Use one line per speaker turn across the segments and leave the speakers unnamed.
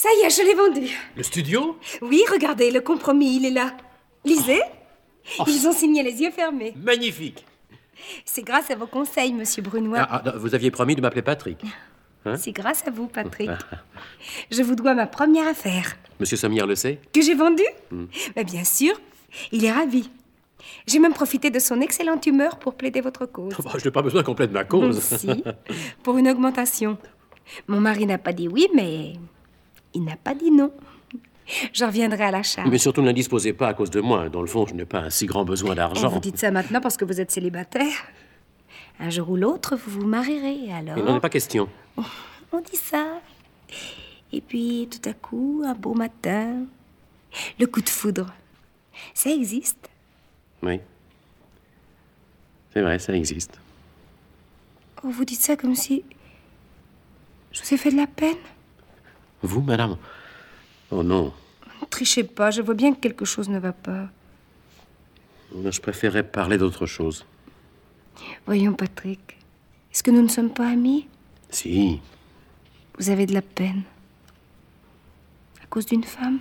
Ça y est, je l'ai vendu.
Le studio?
Oui, regardez, le compromis, il est là. Lisez.
Oh.
Ils ont signé les yeux fermés.
Magnifique.
C'est grâce à vos conseils, monsieur Brunois.
Vous aviez promis de m'appeler Patrick. Hein?
C'est grâce à vous, Patrick. Je vous dois ma première affaire.
Monsieur Sommière le sait?
Que j'ai vendue? Mais bien sûr, il est ravi. J'ai même profité de son excellente humeur pour plaider votre cause.
Je n'ai pas besoin qu'on plaide ma cause.
Si, pour une augmentation. Mon mari n'a pas dit oui, mais il n'a pas dit non. Je reviendrai à la charge.
Mais surtout, n'indisposez pas à cause de moi. Dans le fond, je n'ai pas un si grand besoin d'argent.
Vous dites ça maintenant parce que vous êtes célibataire. Un jour ou l'autre, vous vous marierez, alors.
Il n'en est pas question.
On dit ça. Et puis, tout à coup, un beau matin, le coup de foudre. Ça existe.
Oui. C'est vrai, ça existe.
Oh, vous dites ça comme si je vous ai fait de la peine.
Vous, madame? Oh non.
Ne trichez pas, je vois bien que quelque chose ne va pas.
Je préférerais parler d'autre chose.
Voyons, Patrick, est-ce que nous ne sommes pas amis?
Si.
Vous avez de la peine. À cause d'une femme?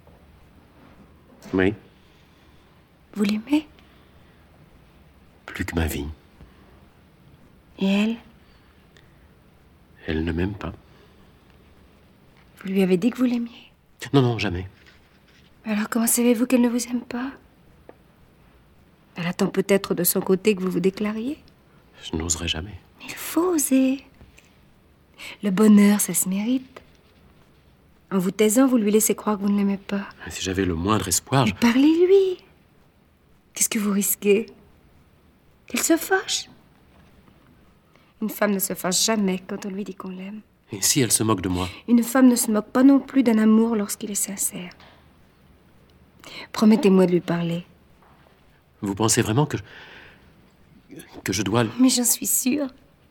Oui.
Vous l'aimez?
Plus que ma vie.
Et elle?
Elle ne m'aime pas.
Vous lui avez dit que vous l'aimiez?
Non, non, jamais.
Alors comment savez-vous qu'elle ne vous aime pas? Elle attend peut-être de son côté que vous vous déclariez?
Je n'oserais jamais.
Il faut oser. Le bonheur, ça se mérite. En vous taisant, vous lui laissez croire que vous ne l'aimez pas.
Si j'avais le moindre espoir,
Mais parlez-lui. Qu'est-ce que vous risquez? Qu'elle se fâche? Une femme ne se fâche jamais quand on lui dit qu'on l'aime.
Et si elle se moque de moi?
Une femme ne se moque pas non plus d'un amour lorsqu'il est sincère. Promettez-moi de lui parler.
Vous pensez vraiment que je dois...
Mais j'en suis sûre.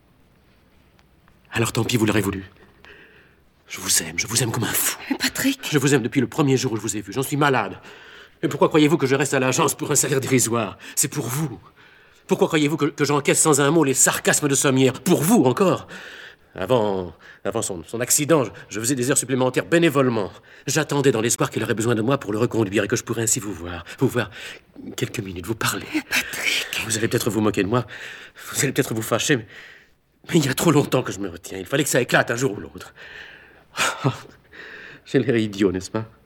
Alors tant pis, vous l'aurez voulu. Je vous aime comme un fou.
Mais Patrick...
Je vous aime depuis le premier jour où je vous ai vu. J'en suis malade. Et pourquoi croyez-vous que je reste à l'agence pour un salaire dérisoire? C'est pour vous. Pourquoi croyez-vous que j'encaisse sans un mot les sarcasmes de Sommière? Pour vous, encore. Avant son accident, je faisais des heures supplémentaires bénévolement. J'attendais dans l'espoir qu'il aurait besoin de moi pour le reconduire et que je pourrais ainsi vous voir quelques minutes, vous parler.
Patrick...
Vous allez peut-être vous moquer de moi, vous allez peut-être vous fâcher, mais il y a trop longtemps que je me retiens. Il fallait que ça éclate un jour ou l'autre. J'ai l'air idiot, n'est-ce pas?